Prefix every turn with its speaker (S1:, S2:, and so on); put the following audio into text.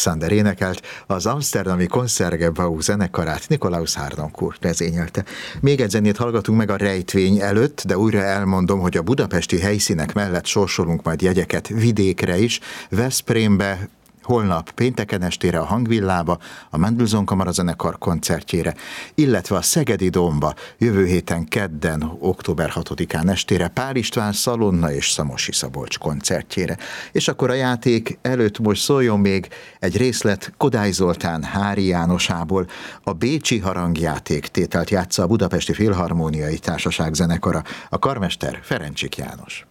S1: Sander énekelt, az amszterdami Concertgebouw zenekarát Nikolaus Harnoncourt vezényelte. Még egy zenét hallgatunk meg a rejtvény előtt, de újra elmondom, hogy a budapesti helyszínek mellett sorsolunk majd jegyeket vidékre is, Veszprémbe, holnap pénteken estére a Hangvillába, a Mendelssohn Kamarazenekar koncertjére, illetve a Szegedi Dómba jövő héten kedden, október 6-án estére Pál István Szalonna és Szamosi Szabolcs koncertjére. És akkor a játék előtt most szóljon még egy részlet Kodály Zoltán Hári Jánosából. A Bécsi Harangjáték tételt játsza a Budapesti Filharmóniai Társaság zenekara, a karmester Ferencsik János.